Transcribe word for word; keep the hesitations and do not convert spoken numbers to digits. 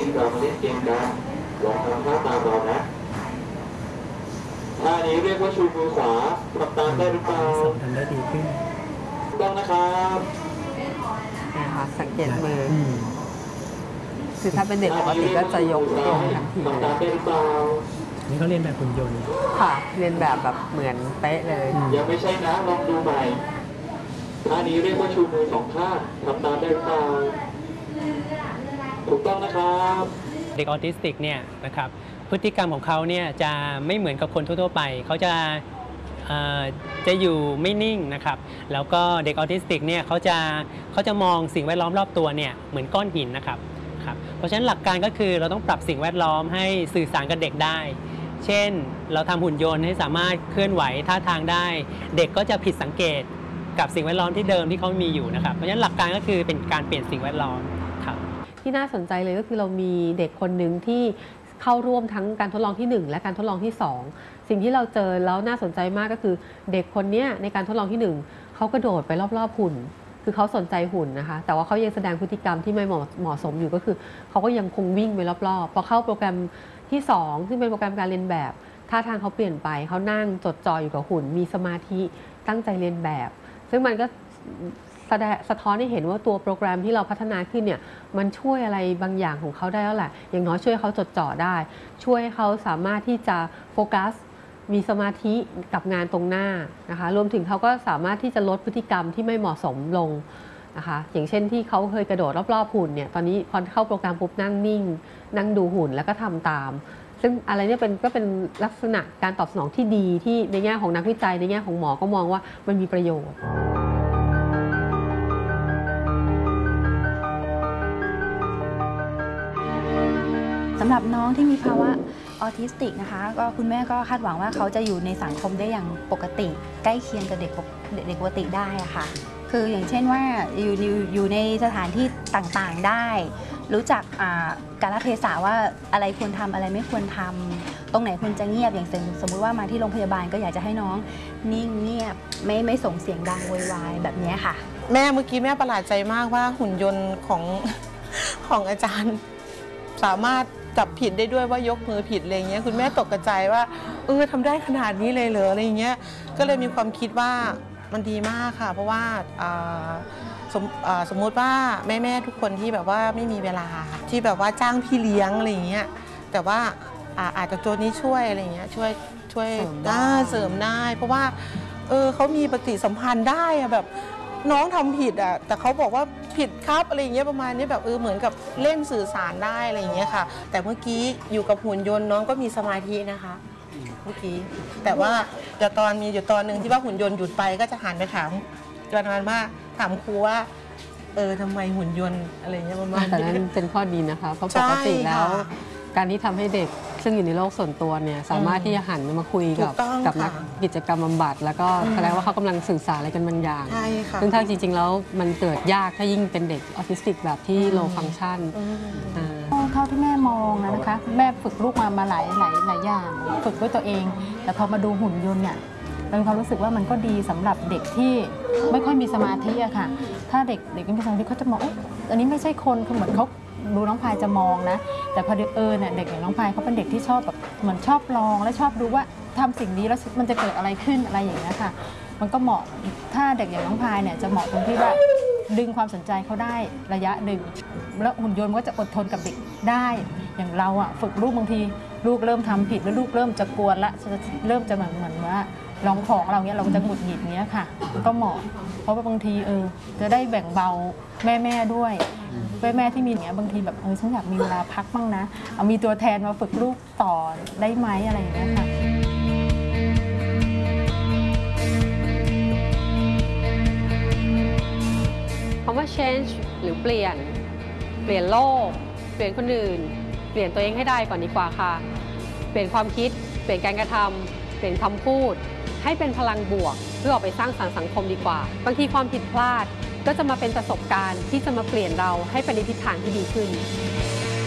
เรามาเล่นเกมกันลองทำท่าตามเรานะท่านี้เรียกว่าชูมือขวาทำตามได้หรือเปล่าทำได้ดีขึ้นต้องนะครับนะคะสังเกตมือคือถ้าเป็นเด็กปกติก็จะยกตรงทันทีเลยนี่เขาเรียนแบบหุ่นยนต์ค่ะเรียนแบบแบบเหมือนเป๊ะเลยยังไม่ใช่นะลองดูใหม่ท่านี้เรียกว่าชูมือสองข้างทำตามได้หรือเปล่าถูกต้องนะครับเด็กออทิสติกเนี่ยนะครับพฤติกรรมของเขาเนี่ยจะไม่เหมือนกับคนทั่วๆไปเขาจะจะอยู่ไม่นิ่งนะครับแล้วก็เด็กออทิสติกเนี่ยเขาจะเขาจะมองสิ่งแวดล้อมรอบตัวเนี่ยเหมือนก้อนหินนะครับครับเพราะฉะนั้นหลักการก็คือเราต้องปรับสิ่งแวดล้อมให้สื่อสารกับเด็กได้เช่นเราทำหุ่นยนต์ให้สามารถเคลื่อนไหวท่าทางได้เด็กก็จะผิดสังเกตกับสิ่งแวดล้อมที่เดิมที่เขามีอยู่นะครับเพราะฉะนั้นหลักการก็คือเป็นการเปลี่ยนสิ่งแวดล้อมครับที่น่าสนใจเลยก็คือเรามีเด็กคนหนึ่งที่เข้าร่วมทั้งการทดลองที่หนึ่งและการทดลองที่สองสิ่งที่เราเจอแล้วน่าสนใจมากก็คือเด็กคนนี้ในการทดลองที่หนึ่งเขากระโดดไปรอบๆหุ่นคือเขาสนใจหุ่นนะคะแต่ว่าเขายังแสดงพฤติกรรมที่ไม่เหมาะสมอยู่ก็คือเขาก็ยังคงวิ่งไปรอบๆพอเข้าโปรแกรมที่สองซึ่งเป็นโปรแกรมการเรียนแบบท่าทางเขาเปลี่ยนไปเขานั่งจดจ่ออยู่กับหุ่นมีสมาธิตั้งใจเรียนแบบซึ่งมันก็สะท้อนให้เห็นว่าตัวโปรแกรมที่เราพัฒนาขึ้นเนี่ยมันช่วยอะไรบางอย่างของเขาได้แล้วแหละอย่างน้อยช่วยเขาจดจ่อได้ช่วยเขาสามารถที่จะโฟกัสมีสมาธิกับงานตรงหน้านะคะรวมถึงเขาก็สามารถที่จะลดพฤติกรรมที่ไม่เหมาะสมลงนะคะอย่างเช่นที่เขาเคยกระโดดรอบๆหุ่นเนี่ยตอนนี้พอเข้าโปรแกรมปุ๊บนั่งนิ่งนั่งดูหุ่นแล้วก็ทำตามซึ่งอะไรเนี่ยเป็นก็เป็นลักษณะการตอบสนองที่ดีที่ในแง่ของนักวิจัยในแง่ของหมอก็มองว่ามันมีประโยชน์สำหรับน้องที่มีภาวะออทิสติกนะคะก็คุณแม่ก็คาดหวังว่าเขาจะอยู่ในสังคมได้อย่างปกติใกล้เคียงกับเด็กเด็กปกติได้อะค่ะคืออย่างเช่นว่าอยู่อยู่ในสถานที่ต่างๆได้รู้จักกาลเทศะว่าอะไรควรทำอะไรไม่ควรทำตรงไหนควรจะเงียบอย่างสมมุติว่ามาที่โรงพยาบาลก็อยากจะให้น้องนิ่งเงียบไม่ไม่ส่งเสียงดังโวยวายแบบนี้ค่ะแม่เมื่อกี้แม่ประหลาดใจมากว่าหุ่นยนต์ของของอาจารย์สามารถจับผิดได้ด้วยว่ายกมือผิดอะไรเงี้ยคุณแม่ตกใจว่าเออทำได้ขนาดนี้เลยเหรออะไรเงี้ยก็เลยมีความคิดว่ามันดีมากค่ะเพราะว่าสมสมมุติว่าแม่ๆทุกคนที่แบบว่าไม่มีเวลาที่แบบว่าจ้างพี่เลี้ยงอะไรเงี้ยแต่ว่าอาจจะตัวนี้ช่วยอะไรเงี้ยช่วยช่วยได้เสริมได้เพราะว่าเออเขามีปฏิสัมพันธ์ได้อะแบบน้องทำผิดอ่ะแต่เขาบอกว่าผิดครับอะไรอย่างเงี้ยประมาณนี้แบบเออเหมือนกับเล่นสื่อสารได้อะไรอย่างเงี้ยค่ะแต่เมื่อกี้อยู่กับหุ่นยนต์น้องก็มีสมาธินะคะเมื่อกี้แต่ว่าจะตอนมีอยู่ตอนหนึ่งที่ว่าหุ่นยนต์หยุดไปก็จะหันไปถามประมาณว่าถามครูว่าเออทำไมหุ่นยนต์อะไรเงี้ยประมาณแต่นั้นเป็นข้อดีนะคะเพราะปกติแล้วการที่ทำให้เด็กซึ่งอยู่ในโลกส่วนตัวเนี่ยสามารถที่จะหันมาคุยกับกับนักกิจกรรมบำบัดแล้วก็แสดงว่าเขากำลังสื่อสารอะไรกันบางอย่างซึ่งถ้าจริงๆแล้วมันเกิดยากถ้ายิ่งเป็นเด็กออทิสติกแบบที่ low function เท่าที่แม่มองนะคะแม่ฝึกลูกมามาหลายหลายหลายอย่างฝึกด้วยตัวเองแต่พอมาดูหุ่นยนต์เนี่ยเรามีความรู้สึกว่ามันก็ดีสำหรับเด็กที่ไม่ค่อยมีสมาธิอะค่ะถ้าเด็กเด็กไม่มีสมาธิเขาจะมองอันนี้ไม่ใช่คนคือเหมือนเขาดูน้องพายจะมองนะแต่พอเออเนี่ยเด็กอย่างน้องพายเขาเป็นเด็กที่ชอบแบบเหมือนชอบลองและชอบดูว่าทำสิ่งนี้แล้วมันจะเกิดอะไรขึ้นอะไรอย่างนี้ค่ะมันก็เหมาะถ้าเด็กอย่างน้องพายเนี่ยจะเหมาะตรงที่ว่าดึงความสนใจเขาได้ระยะหนึ่งแล้วหุ่นยนต์ก็จะอดทนกับเด็กได้อย่างเราอะฝึกลูกบางทีลูกเริ่มทำผิดแล้วลูกเริ่มจะกวนละเริ่มจะเหมือนเหมือนว่าลองของเราเนี้ยเราจะหงุดหงิดเนี้ยค่ะก็เหมาะเพราะว่าบางทีเออจะได้แบ่งเบาแม่แม่ด้วยแม่แม่ที่มีอย่างเงี้ยบางทีแบบเออฉันอยากมีเวลาพักบ้างนะเอามีตัวแทนมาฝึกลูกต่อได้ไหมอะไรอย่างเงี้ยค่ะคำว่า change หรือเปลี่ยนเปลี่ยนโลกเปลี่ยนคนอื่นเปลี่ยนตัวเองให้ได้ก่อนดีกว่าค่ะเปลี่ยนความคิดเปลี่ยนการกระทำเปลี่ยนคำพูดให้เป็นพลังบวกเพื่อออกไปสร้างสรรค์สังคมดีกว่าบางทีความผิดพลาดก็จะมาเป็นประสบการณ์ที่จะมาเปลี่ยนเราให้ไปในทิศทางที่ดีขึ้น